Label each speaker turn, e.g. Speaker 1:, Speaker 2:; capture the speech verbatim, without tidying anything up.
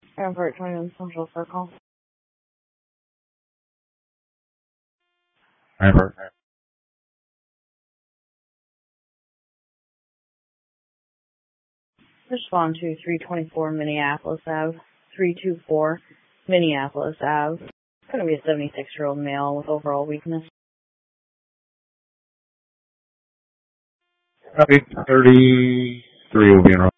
Speaker 1: Airport twenty-one Central Circle.
Speaker 2: Airport.
Speaker 1: Respond to three twenty-four Minneapolis Ave. three twenty-four Minneapolis Ave. It's going to be a seventy-six-year-old male with overall weakness.
Speaker 2: Copy. thirty-three will be in